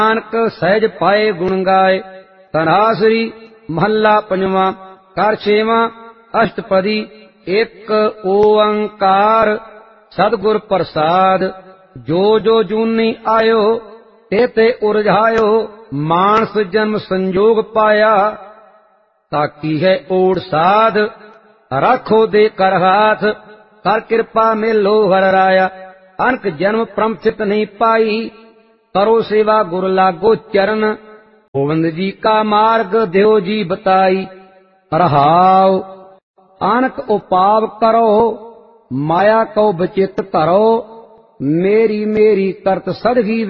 ਨਾਨਕ ਸਹਿਜ ਪਾਏ ਗੁਣ ਗਾਏ। ਤਨਾਸਰੀ ਮਹੱਲਾ ਪੰਜਵਾਂ। ਕਰ ਛੇਵਾਂ ਅਸ਼ਟਪਦੀ। ਇੱਕ ਓੰਕਾਰ ਸਤਿਗੁਰ ਪ੍ਰਸਾਦ। ਜੋ ਜੋ ਜੂਨੀ ਆਇਓ ਤੇ ਤੇ ਉਰਝਾਇਓ। ਮਾਨਸ ਜਨਮ ਸੰਜੋਗ ਪਾਇਆ ਤਾਕੀ ਹੈ ਓੜ ਸਾਧ। ਰਾਖੋ ਦੇ ਕਰ ਹਾਥ ਕਰ ਕਿਰਪਾ ਮੇਲੋ ਹਰ ਰਾਇਆ। ਅਨਕ ਜਨਮ ਪ੍ਰਮਚਿਤ ਨਹੀਂ ਪਾਈ ਕਰੋ ਸੇਵਾ ਗੁਰ ਲਾਗੋ ਚਰਨ। ਗੋਬਿੰਦ ਜੀ ਕਾ ਮਾਰਗ ਦਿਓ ਜੀ ਬਤਾਈ। ਰਹਾਉ ਅਨਕ ਉਪਾਵ ਕਰੋ ਮਾਇਆ ਕਉ ਬਚਿਤ ਧਰੋ। ਮੇਰੀ ਮੇਰੀ ਕਰਤ ਸਦਗੀ